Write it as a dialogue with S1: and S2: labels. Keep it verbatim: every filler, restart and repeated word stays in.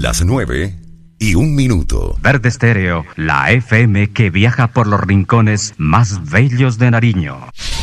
S1: Las nueve y un minuto.
S2: Verde Estéreo, la F M que viaja por los rincones más bellos de Nariño.